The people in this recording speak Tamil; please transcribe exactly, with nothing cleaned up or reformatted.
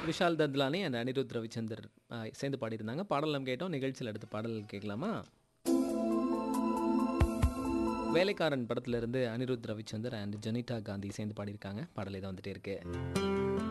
விஷால் தத்லானி அண்ட் அனிருத் ரவிச்சந்தர் அ, சேர்ந்து பாடியிருந்தாங்க. பாடல் நம்ம கேட்டோம். நிகழ்ச்சியில் அடுத்த பாடல் கேட்கலாமா? வேலைக்காரன் படத்துல இருந்து அனிருத் ரவிச்சந்தர் அண்ட் ஜெனிதா காந்தி சேர்ந்து பாடியிருக்காங்க. பாடல் இதை வந்துட்டே இருக்கு.